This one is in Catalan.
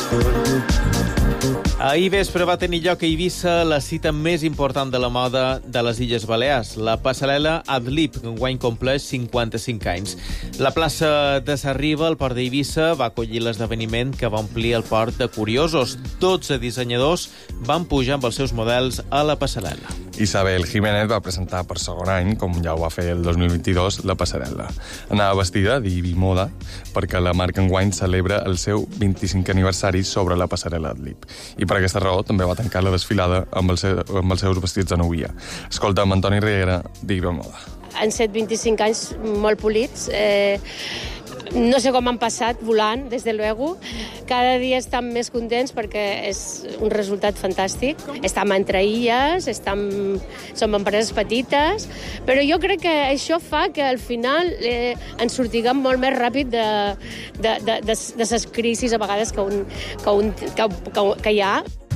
Ahir vespre va tenir lloc a Eivissa la cita més important de la moda de les Illes Balears, la passarel·la Adlib, que enguany compleix 55 anys. La plaça de Sarriba, al port d'Eivissa, va acollir l'esdeveniment que va omplir el port de curiosos. 12 dissenyadors van pujar amb els seus models a la passarel·la. Isabel Jiménez va presentar per segon any, com ja ho va fer el 2022, la passarel·la. Anava vestida d'Ibi Moda perquè la marca enguany celebra el seu 25 aniversari sobre la passarel·la Adlib. I per aquesta raó també va tancar la desfilada amb els seus vestits de novia. Escolta'm Antoni Riera, d'Ibi Moda. Han set 25 anys molt polits. No sé com han passat, volant, des de luego. Cada dia estem més contents perquè és un resultat fantàstic. Estem entre illes, som empreses petites, però jo crec que això fa que al final ens sortiguem molt més ràpid de les crisis a vegades que hi ha.